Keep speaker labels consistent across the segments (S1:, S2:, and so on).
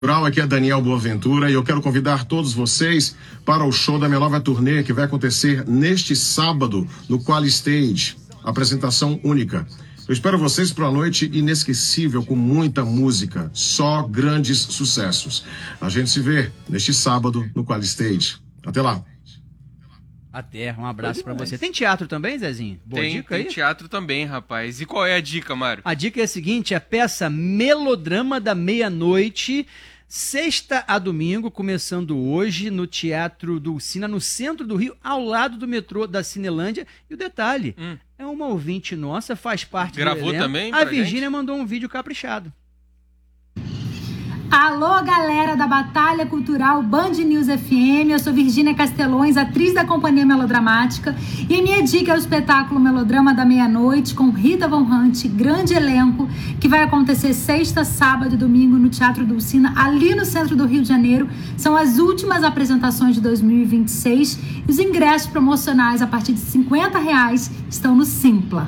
S1: Aqui é Daniel Boaventura e eu quero convidar todos vocês para o show da minha nova turnê que vai acontecer neste sábado no Quali Stage, apresentação única. Eu espero vocês para uma noite inesquecível com muita música, só grandes sucessos. A gente se vê neste sábado no Quali Stage. Até lá.
S2: Até, um abraço pra você. Tem teatro também, Zezinho? Boa dica aí?
S3: Tem teatro também, rapaz. E qual é a dica, Mário?
S2: A dica é a seguinte, a peça Melodrama da Meia-Noite, sexta a domingo, começando hoje no Teatro Dulcina, no centro do Rio, ao lado do metrô da Cinelândia. E o detalhe, é uma ouvinte nossa, faz parte do elenco.
S3: Gravou também?
S2: A Virgínia mandou um vídeo caprichado.
S4: Alô, galera da Batalha Cultural Band News FM, eu sou Virgínia Castelões, atriz da Companhia Melodramática, e a minha dica é o espetáculo Melodrama da Meia-Noite, com Rita Von Hunt, grande elenco, que vai acontecer sexta, sábado e domingo no Teatro Dulcina, ali no centro do Rio de Janeiro. São as últimas apresentações de 2026, e os ingressos promocionais a partir de R$50 estão no Simpla.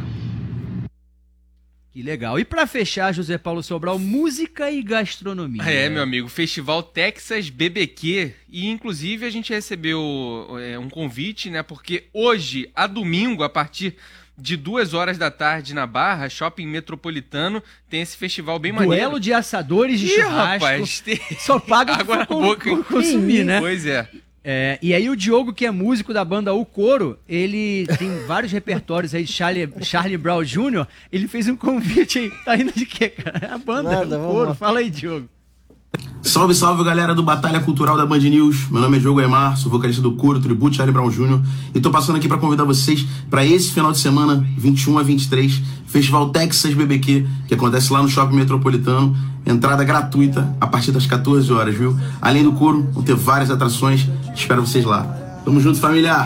S2: Que legal. E para fechar, José Paulo Sobral, música e gastronomia.
S3: Meu amigo, Festival Texas BBQ. E, inclusive, a gente recebeu um convite, né? Porque hoje, a domingo, a partir de 2h da tarde na Barra, Shopping Metropolitano, tem esse festival bem maneiro.
S2: Duelo de assadores de churrasco.
S3: Rapaz,
S2: só paga
S3: água na boca
S2: por consumir, né?
S3: Pois é.
S2: E aí o Diogo, que é músico da banda O Coro, ele tem vários repertórios aí de Charlie Brown Jr., ele fez um convite aí. Tá indo de quê, cara? A banda O Coro. Fala aí, Diogo.
S5: Salve, salve, galera do Batalha Cultural da Band News. Meu nome é Diogo Aymar, sou vocalista do Coro, tributo Charlie Brown Jr. E tô passando aqui para convidar vocês para esse final de semana, 21 a 23, Festival Texas BBQ, que acontece lá no Shopping Metropolitano. Entrada gratuita a partir das 14 horas, viu? Além do Coro, vão ter várias atrações. Espero vocês lá. Tamo junto, família!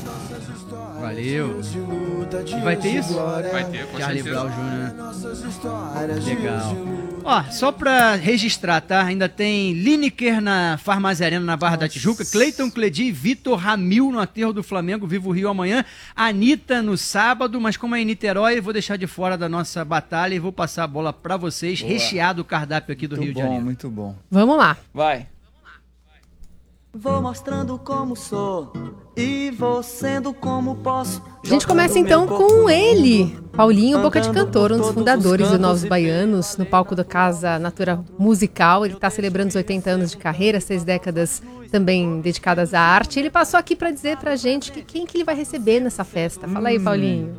S2: Valeu! E vai ter isso?
S3: Vai ter, com
S2: Charlie
S3: certeza.
S2: Brown Jr. Legal. Ó, só pra registrar, tá? Ainda tem Lineker na Farmácia Arena, na Barra da Tijuca, Cleiton Cledi, Vitor Ramil no Aterro do Flamengo, Vivo Rio amanhã, Anitta no sábado, mas como é em Niterói, vou deixar de fora da nossa batalha e vou passar a bola pra vocês, recheado o cardápio aqui do Rio de Janeiro.
S6: Muito bom.
S7: Vamos lá.
S6: Vai.
S8: Vou mostrando como sou e vou sendo como posso.
S7: A gente começa então com ele, Paulinho Boca de Cantor, um dos fundadores do Novos Baianos, no palco da Casa Natura Musical. Ele está celebrando os 80 anos de carreira, 6 décadas também dedicadas à arte. Ele passou aqui para dizer pra gente quem que ele vai receber nessa festa. Fala aí, Paulinho.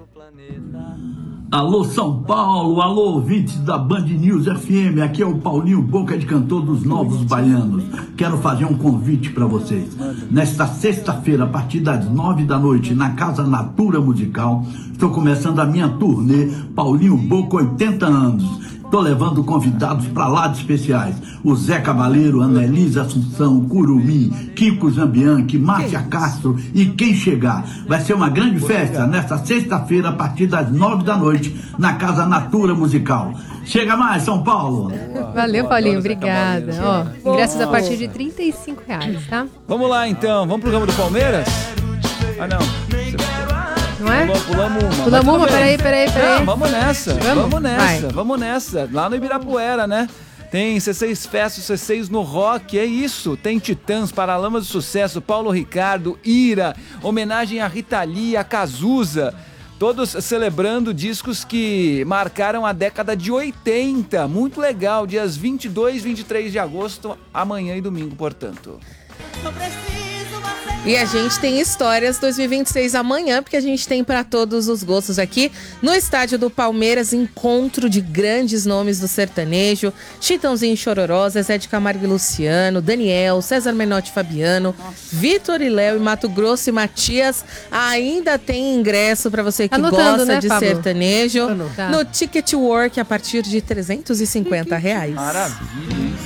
S9: Alô São Paulo, alô ouvintes da Band News FM, aqui é o Paulinho Boca de Cantor dos Novos Baianos. Quero fazer um convite para vocês. Nesta sexta-feira, a partir das 9 da noite, na Casa Natura Musical, estou começando a minha turnê Paulinho Boca 80 anos. Tô levando convidados pra lá de especiais. O Zé Cavaleiro, Annelise Assunção, Curumim, Kiko Zambianchi, Márcia Castro e quem chegar. Vai ser uma grande festa nesta sexta-feira, a partir das 9 da noite, na Casa Natura Musical. Chega mais, São Paulo!
S7: Valeu, Paulinho, obrigada. Ó, ingressos a partir de R$35, tá?
S6: Vamos lá, então. Vamos pro campo do Palmeiras? Ah, não.
S7: Não é?
S6: Pulamos uma.
S7: Pulamos uma, peraí.
S6: Não, vamos nessa.
S7: Vai.
S6: Vamos nessa. Lá no Ibirapuera, né? Tem C6 Fest, C6 no Rock, é isso. Tem Titãs, Paralamas do Sucesso, Paulo Ricardo, Ira, homenagem a Rita Lee, a Cazuza. Todos celebrando discos que marcaram a década de 80. Muito legal, dias 22 e 23 de agosto, amanhã e domingo, portanto.
S7: E a gente tem Histórias 2026 amanhã, porque a gente tem para todos os gostos aqui no estádio do Palmeiras, encontro de grandes nomes do sertanejo, Chitãozinho e Chororó, Zezé de Camargo e Luciano, Daniel, César Menotti e Fabiano, Vitor e Léo e Mato Grosso e Matias. Ainda tem ingresso para você que gosta, né, de Pablo? Sertanejo, no Ticket Work a partir de R$350.
S6: Maravilha, hein?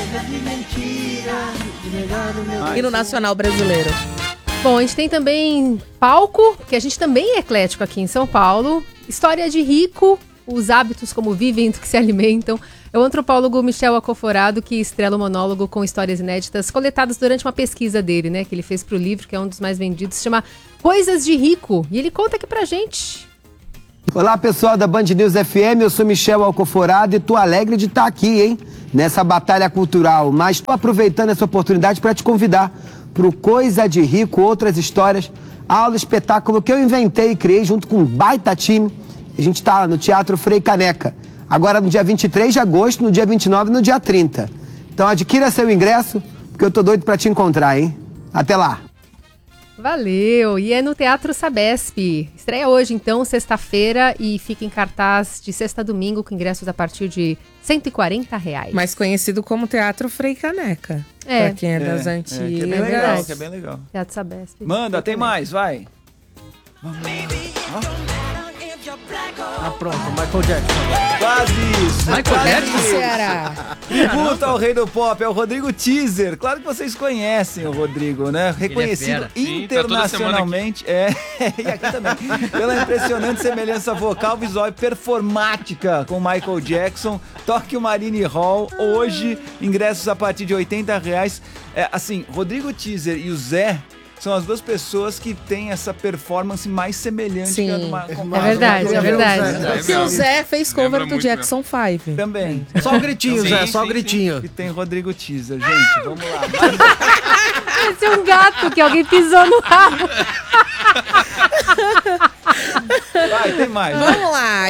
S7: E no Nacional Brasileiro. Bom, a gente tem também palco, que a gente também é eclético aqui em São Paulo. História de rico, os hábitos como vivem, do que se alimentam. É o antropólogo Michel Acoforado que estrela o monólogo com histórias inéditas coletadas durante uma pesquisa dele, né? Que ele fez pro livro, que é um dos mais vendidos, se chama Coisas de Rico. E ele conta aqui pra gente.
S10: Olá, pessoal da Band News FM, eu sou Michel Alcoforado e tô alegre de estar aqui, hein, nessa batalha cultural. Mas tô aproveitando essa oportunidade para te convidar pro Coisa de Rico, outras histórias, aula, espetáculo que eu inventei e criei junto com um baita time. A gente tá no Teatro Frei Caneca, agora no dia 23 de agosto, no dia 29 e no dia 30. Então adquira seu ingresso, porque eu tô doido para te encontrar, hein. Até lá.
S11: Valeu! E é no Teatro Sabesp. Estreia hoje, então, sexta-feira, e fica em cartaz de sexta a domingo, com ingressos a partir de R$140.
S7: Mais conhecido como Teatro Frei Caneca.
S11: É.
S7: Pra quem é das antigas.
S6: Que é bem legal, que é bem legal.
S11: Teatro Sabesp.
S6: Manda, tem mais, vai.
S12: Ah, pronto, Michael Jackson.
S6: Quase isso.
S2: Michael Jackson?
S7: Ceará.
S6: Tributo ao rei do pop, é o Rodrigo Teaser. Claro que vocês conhecem o Rodrigo, né? Reconhecido internacionalmente. E aqui também. Pela impressionante semelhança vocal, visual e performática com Michael Jackson. Toque o Marine Hall hoje, ingressos a partir de R$80. Assim, Rodrigo Teaser e o Zé são as duas pessoas que têm essa performance mais semelhante.
S7: Sim,
S6: que a do
S11: é verdade, é verdade.
S7: Porque o Zé fez cover do Jackson 5.
S6: Também.
S12: Só o gritinho, Zé, só o gritinho.
S6: E tem Rodrigo Teaser, gente, vamos lá.
S11: Esse é um gato que alguém pisou no rabo.
S6: Vai, tem mais.
S7: Vamos lá.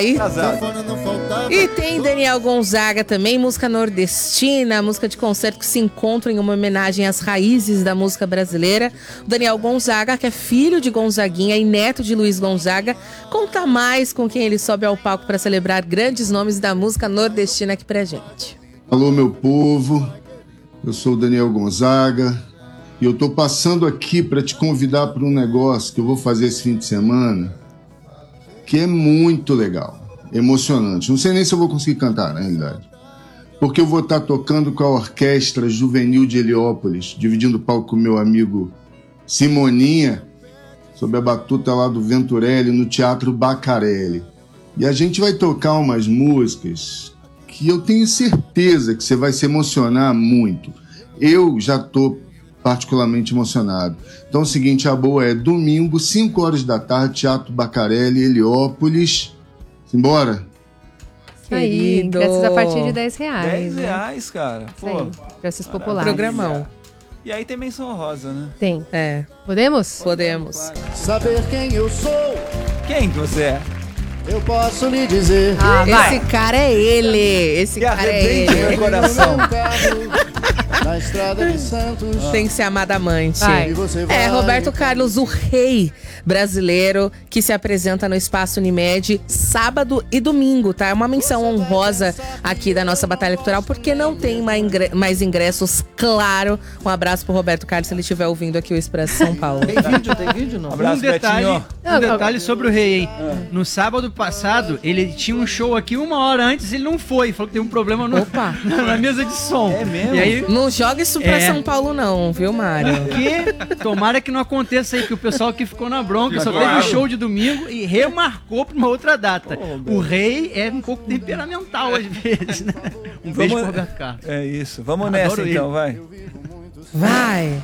S7: E tem Daniel Gonzaga também, música nordestina, música de concerto que se encontra em uma homenagem às raízes da música brasileira. O Daniel Gonzaga, que é filho de Gonzaguinha e neto de Luiz Gonzaga, conta mais com quem ele sobe ao palco para celebrar grandes nomes da música nordestina aqui pra gente.
S13: Alô, meu povo, eu sou o Daniel Gonzaga e eu tô passando aqui para te convidar para um negócio que eu vou fazer esse fim de semana, que é muito legal, emocionante. Não sei nem se eu vou conseguir cantar, na realidade. Porque eu vou estar tocando com a Orquestra Juvenil de Heliópolis, dividindo o palco com o meu amigo Simoninha, sob a batuta lá do Venturelli, no Teatro Bacarelli. E a gente vai tocar umas músicas que eu tenho certeza que você vai se emocionar muito. Eu já estou particularmente emocionado. Então é o seguinte, a boa é domingo, 5 horas da tarde, Teatro Bacarelli, Heliópolis. Simbora?
S11: Aí, ingressos a partir de R$10.
S6: R$10, cara. Pô,
S11: preços populares.
S7: Programão.
S6: E aí tem menção rosa, né?
S11: Tem.
S7: É.
S11: Podemos?
S7: Podemos.
S14: Saber quem eu sou.
S6: Quem que você é?
S14: Eu posso lhe dizer.
S7: Esse cara é ele. Esse cara é ele.
S6: Meu coração.
S14: Na estrada de Santos.
S7: Tem que ser amada amante.
S14: Vai.
S7: É, Roberto Carlos, o rei brasileiro, que se apresenta no Espaço Unimed sábado e domingo, tá? É uma menção honrosa aqui da nossa Batalha Cultural, porque não tem mais ingressos, claro. Um abraço pro Roberto Carlos, se ele estiver ouvindo aqui o Expresso São Paulo.
S12: Tem vídeo não?
S6: Abraço,
S2: um detalhe sobre o rei, hein? No sábado passado, ele tinha um show aqui 1 hora antes, ele não foi. Falou que tem um problema na mesa de som.
S6: É mesmo?
S2: E aí,
S7: não joga isso pra São Paulo não, viu, Mário?
S2: Porque tomara que não aconteça aí, que o pessoal que ficou na bronca só teve o show de domingo e remarcou pra uma outra data. O rei é um pouco temperamental às vezes, né? Um beijo pro Roberto Carlos.
S6: É isso. Vamos nessa então, vai.
S7: Vai.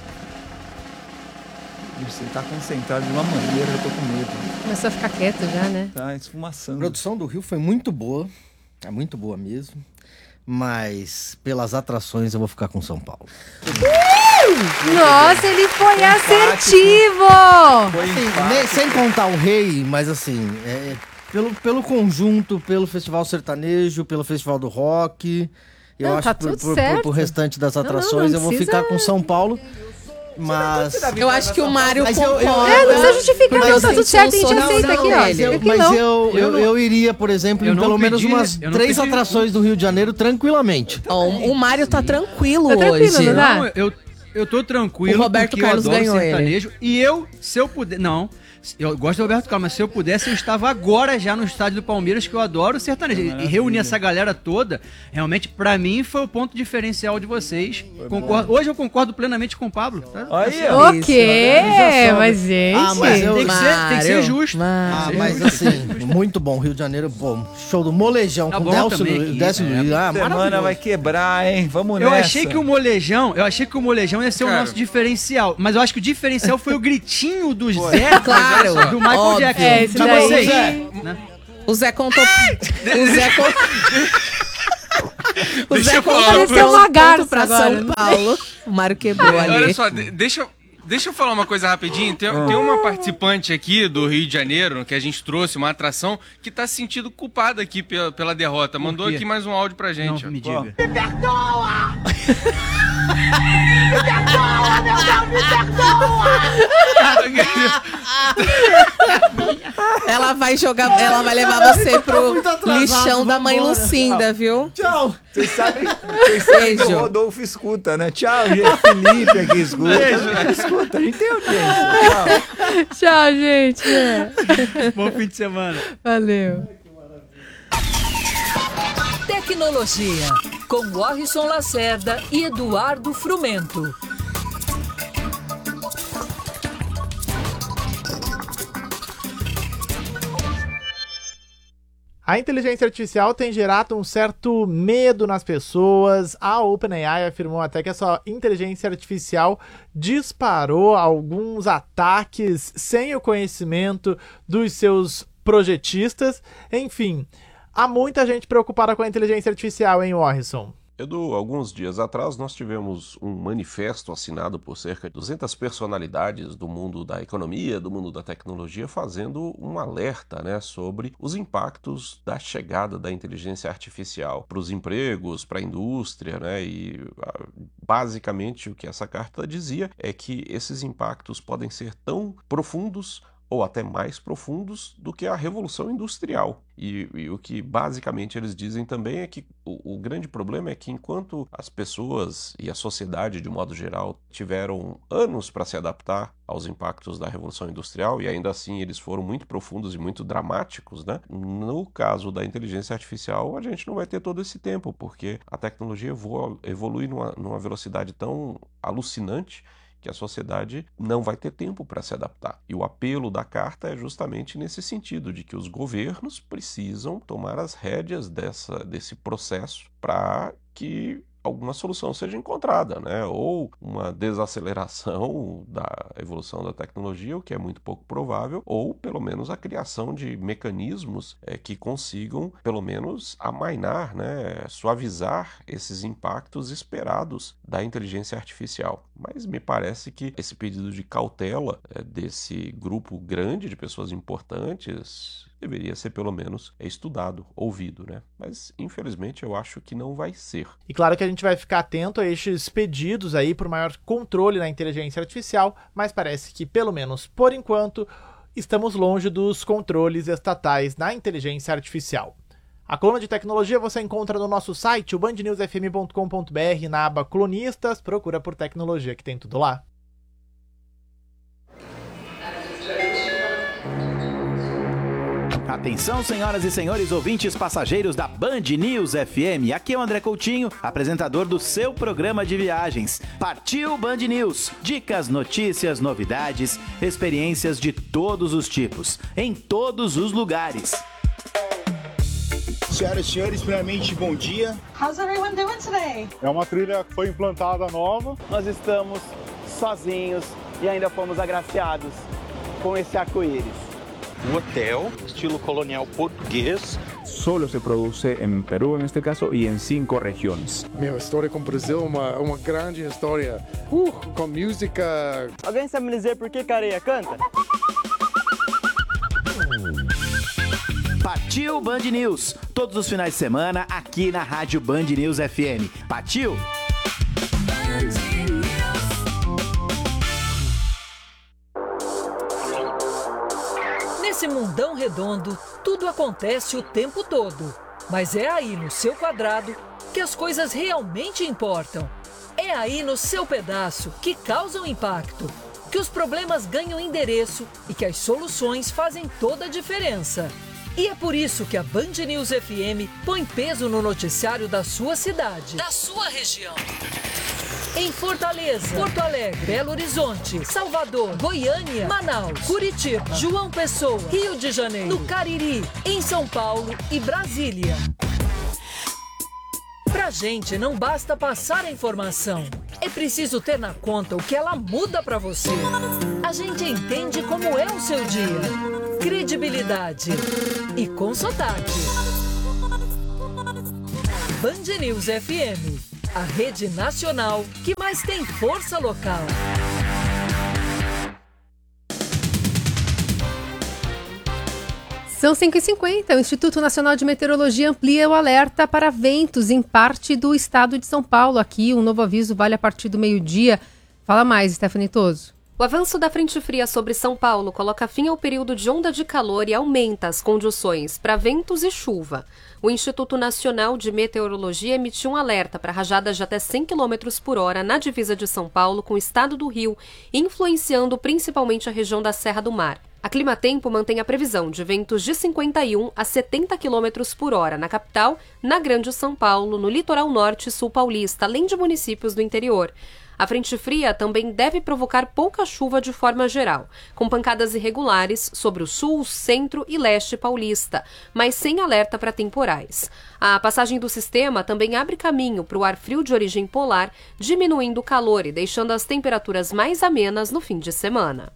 S6: Você tá concentrado de uma maneira, eu tô com medo.
S11: Começou a ficar quieto já, né?
S6: Tá esfumaçando.
S12: A produção do Rio foi muito boa. É muito boa mesmo. Mas pelas atrações eu vou ficar com São Paulo.
S11: Nossa, ele foi assertivo!
S12: Assim, sem contar o rei, mas assim, pelo conjunto, pelo Festival Sertanejo, pelo Festival do Rock, eu
S11: não,
S12: acho que pro restante das atrações eu vou ficar com São Paulo. Mas
S7: eu acho que o Mário concorda.
S11: Não precisa justificar, não, tá tudo certo, a gente aceita aqui, ó.
S12: Mas eu iria, por exemplo, em pelo menos umas 3 atrações do Rio de Janeiro tranquilamente.
S7: O Mário tá tranquilo
S11: hoje.
S7: Não,
S2: não, eu tô tranquilo.
S7: O Roberto Carlos ganhou
S2: sertanejo. E se eu puder... Não, eu gosto do Roberto Carlos, mas se eu pudesse, eu estava agora já no estádio do Palmeiras, que eu adoro o sertanejo. E reunir essa galera toda, realmente, pra mim, foi o ponto diferencial de vocês. Hoje eu concordo plenamente com o Pablo. Tá?
S6: Aí,
S11: o quê? Mas, gente...
S2: tem que ser justo.
S12: Mas assim, muito bom. Rio de Janeiro, bom. Show do Molejão com Décio Luiz.
S6: Semana vai quebrar, hein? Vamos nessa.
S2: Eu achei que o Molejão ia ser o nosso diferencial. Mas eu acho que o diferencial foi o gritinho do Zé.
S7: Claro,
S2: do Michael Jackson.
S11: Esse daí...
S2: Né?
S7: O Zé contou... O Zé
S11: pareceu uma garça
S7: pra
S11: agora,
S7: São Paulo. O Mário quebrou ali.
S3: Olha só, deixa eu falar uma coisa rapidinho. Tem uma participante aqui do Rio de Janeiro, que a gente trouxe, uma atração, que tá se sentindo culpada aqui pela derrota. Mandou aqui mais um áudio pra gente.
S2: Não, me diga.
S3: Me
S15: perdoa! Me perdoa, meu Deus, me perdoa!
S7: Ela vai levar você pro lixão da mãe Lucinda, viu?
S6: Tchau! Vocês sabem que o Rodolfo escuta, né? Tchau, gente. Felipe aqui escuta.
S11: Beijo.
S6: Escuta, a gente tem audiência. Tchau.
S11: Tchau, gente.
S2: Bom fim de semana.
S11: Valeu.
S16: Tecnologia, com Warrison Lacerda e Eduardo Frumento.
S17: A inteligência artificial tem gerado um certo medo nas pessoas. A OpenAI afirmou até que essa inteligência artificial disparou alguns ataques sem o conhecimento dos seus projetistas. Enfim, há muita gente preocupada com a inteligência artificial, hein, Warrison?
S18: Edu, alguns dias atrás nós tivemos um manifesto assinado por cerca de 200 personalidades do mundo da economia, do mundo da tecnologia, fazendo um alerta, né, sobre os impactos da chegada da inteligência artificial para os empregos, para a indústria, né, e basicamente o que essa carta dizia é que esses impactos podem ser tão profundos ou até mais profundos do que a Revolução Industrial. E o que basicamente eles dizem também é que o grande problema é que enquanto as pessoas e a sociedade de modo geral tiveram anos para se adaptar aos impactos da Revolução Industrial, e ainda assim eles foram muito profundos e muito dramáticos, né? No caso da inteligência artificial, a gente não vai ter todo esse tempo, porque a tecnologia evolui numa velocidade tão alucinante que a sociedade não vai ter tempo para se adaptar. E o apelo da carta é justamente nesse sentido, de que os governos precisam tomar as rédeas desse processo para que alguma solução seja encontrada, né? Ou uma desaceleração da evolução da tecnologia, o que é muito pouco provável, ou pelo menos a criação de mecanismos que consigam pelo menos amainar, né? Suavizar esses impactos esperados da inteligência artificial. Mas me parece que esse pedido de cautela desse grupo grande de pessoas importantes deveria ser pelo menos estudado, ouvido, né? Mas infelizmente eu acho que não vai ser.
S17: E claro que a gente vai ficar atento a estes pedidos aí por maior controle na inteligência artificial, mas parece que pelo menos por enquanto estamos longe dos controles estatais na inteligência artificial. A coluna de tecnologia você encontra no nosso site, o bandnewsfm.com.br, na aba Colunistas, procura por tecnologia que tem tudo lá.
S19: Atenção, senhoras e senhores ouvintes passageiros da Band News FM. Aqui é o André Coutinho, apresentador do seu programa de viagens. Partiu Band News. Dicas, notícias, novidades, experiências de todos os tipos, em todos os lugares.
S20: Senhoras e senhores, primeiramente, bom dia.
S21: How's everyone doing today?
S20: É uma trilha que foi implantada nova.
S22: Nós estamos sozinhos e ainda fomos agraciados com esse arco-íris.
S23: Um hotel, estilo colonial português.
S24: Solo se produce en Perú, en este caso, y en 5 regiones.
S25: Meu, a história com o Brasil é uma grande história. Com música.
S22: Alguém sabe me dizer por que Careia canta?
S19: Partiu Band News. Todos os finais de semana aqui na Rádio Band News FM. Partiu?
S16: Nesse mundão redondo, tudo acontece o tempo todo. Mas é aí no seu quadrado que as coisas realmente importam. É aí no seu pedaço que causam impacto, que os problemas ganham endereço e que as soluções fazem toda a diferença. E é por isso que a Band News FM põe peso no noticiário da sua cidade, da sua região. Em Fortaleza, Porto Alegre, Belo Horizonte, Salvador, Goiânia, Manaus, Curitiba, João Pessoa, Rio de Janeiro, no Cariri, em São Paulo e Brasília. Pra gente não basta passar a informação, é preciso ter na conta o que ela muda pra você. A gente entende como é o seu dia. credibilidade e com sotaque. Band News FM, a rede nacional que mais tem força local.
S11: São 5h50. O Instituto Nacional de Meteorologia amplia o alerta para ventos em parte do estado de São Paulo. Aqui, um novo aviso vale a partir do meio-dia. Fala mais, Stephanie Toso.
S1: O avanço da frente fria sobre São Paulo coloca fim ao período de onda de calor e aumenta as condições para ventos e chuva. O Instituto Nacional de Meteorologia emitiu um alerta para rajadas de até 100 km por hora na divisa de São Paulo com o estado do Rio, influenciando principalmente a região da Serra do Mar. A Climatempo mantém a previsão de ventos de 51 a 70 km por hora na capital, na Grande São Paulo, no litoral norte e sul paulista, além de municípios do interior. A frente fria também deve provocar pouca chuva de forma geral, com pancadas irregulares sobre o sul, centro e leste paulista, mas sem alerta para temporais. A passagem do sistema também abre caminho para o ar frio de origem polar, diminuindo o calor e deixando as temperaturas mais amenas no fim de semana.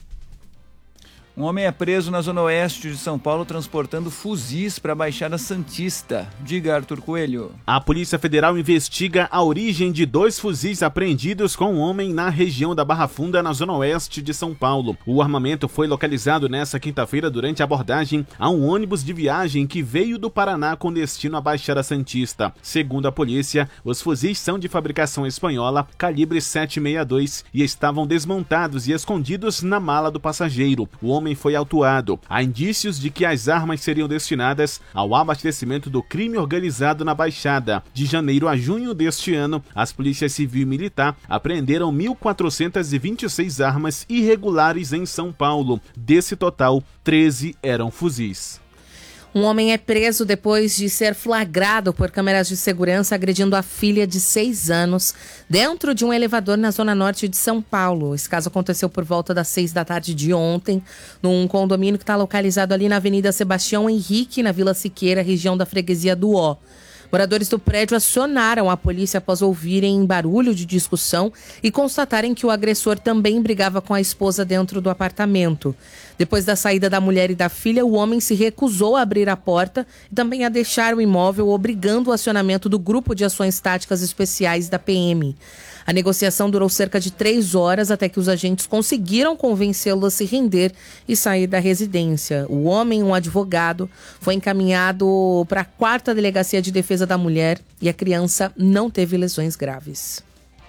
S6: Um homem é preso na zona oeste de São Paulo transportando fuzis para a Baixada Santista. Diga, Arthur Coelho.
S4: A Polícia Federal investiga a origem de 2 fuzis apreendidos com um homem na região da Barra Funda, na zona oeste de São Paulo. O armamento foi localizado nesta quinta-feira durante a abordagem a um ônibus de viagem que veio do Paraná com destino à Baixada Santista. Segundo a polícia, os fuzis são de fabricação espanhola, calibre 7,62 e estavam desmontados e escondidos na mala do passageiro. O homem foi autuado. Há indícios de que as armas seriam destinadas ao abastecimento do crime organizado na Baixada. De janeiro a junho deste ano, as polícias civil e militar apreenderam 1.426 armas irregulares em São Paulo. Desse total, 13 eram fuzis.
S7: Um homem é preso depois de ser flagrado por câmeras de segurança agredindo a filha de 6 anos dentro de um elevador na zona norte de São Paulo. Esse caso aconteceu por volta das 6 da tarde de ontem, num condomínio que está localizado ali na Avenida Sebastião Henrique, na Vila Siqueira, região da freguesia do Ó. Moradores do prédio acionaram a polícia após ouvirem barulho de discussão e constatarem que o agressor também brigava com a esposa dentro do apartamento. Depois da saída da mulher e da filha, o homem se recusou a abrir a porta e também a deixar o imóvel, obrigando o acionamento do Grupo de Ações Táticas Especiais da PM. A negociação durou cerca de 3 horas até que os agentes conseguiram convencê-lo a se render e sair da residência. O homem, um advogado, foi encaminhado para a 4ª Delegacia de Defesa da Mulher e a criança não teve lesões graves.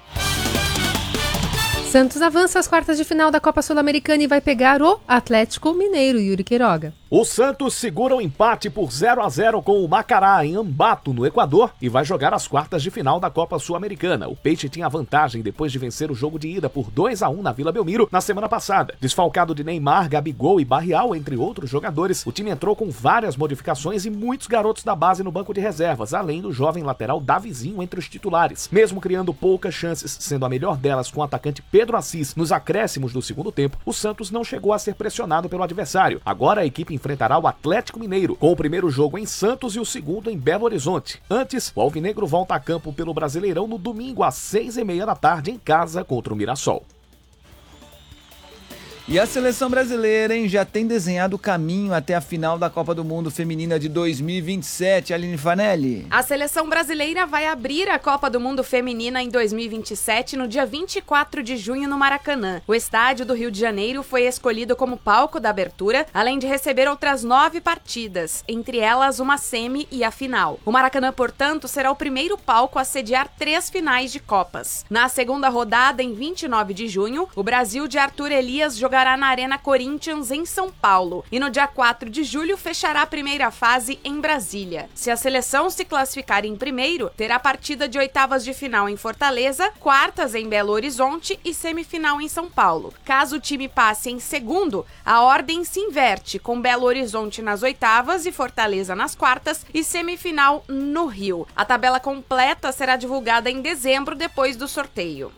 S11: Santos avança às quartas de final da Copa Sul-Americana e vai pegar o Atlético Mineiro, Yuri Queiroga.
S5: O Santos segura o empate por 0-0 com o Macará em Ambato, no Equador, e vai jogar as quartas de final da Copa Sul-Americana. O Peixe tinha vantagem depois de vencer o jogo de ida por 2-1 na Vila Belmiro na semana passada. Desfalcado de Neymar, Gabigol e Barrial, entre outros jogadores, o time entrou com várias modificações e muitos garotos da base no banco de reservas, além do jovem lateral Davizinho entre os titulares. Mesmo criando poucas chances, sendo a melhor delas com o atacante Pedro Assis nos acréscimos do segundo tempo, o Santos não chegou a ser pressionado pelo adversário. Agora a equipe enfrentará o Atlético Mineiro, com o primeiro jogo em Santos e o segundo em Belo Horizonte. Antes, o Alvinegro volta a campo pelo Brasileirão no domingo às 6h30 da tarde em casa contra o Mirassol.
S6: E a seleção brasileira, hein, já tem desenhado o caminho até a final da Copa do Mundo Feminina de 2027, Aline Fanelli.
S8: A seleção brasileira vai abrir a Copa do Mundo Feminina em 2027 no dia 24 de junho no Maracanã. O estádio do Rio de Janeiro foi escolhido como palco da abertura, além de receber outras 9 partidas, entre elas uma semi e a final. O Maracanã, portanto, será o primeiro palco a sediar 3 finais de Copas. Na segunda rodada, em 29 de junho, o Brasil de Arthur Elias jogará na Arena Corinthians, em São Paulo, e no dia 4 de julho fechará a primeira fase em Brasília. Se a seleção se classificar em primeiro, terá partida de oitavas de final em Fortaleza, quartas em Belo Horizonte e semifinal em São Paulo. Caso o time passe em segundo, a ordem se inverte, com Belo Horizonte nas oitavas e Fortaleza nas quartas e semifinal no Rio. A tabela completa será divulgada em dezembro, depois do sorteio.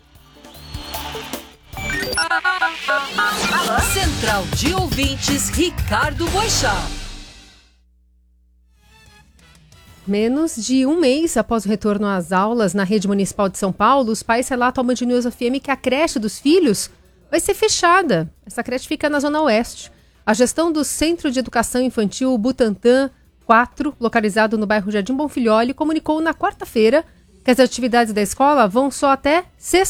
S16: Central de Ouvintes, Ricardo Boixá.
S11: Menos de um mês após o retorno às aulas na rede municipal de São Paulo, os pais relatam ao Band News FM que a creche dos filhos vai ser fechada. Essa creche fica na Zona Oeste. A gestão do Centro de Educação Infantil Butantã 4, localizado no bairro Jardim Bonfilholi, comunicou na quarta-feira que as atividades da escola vão só até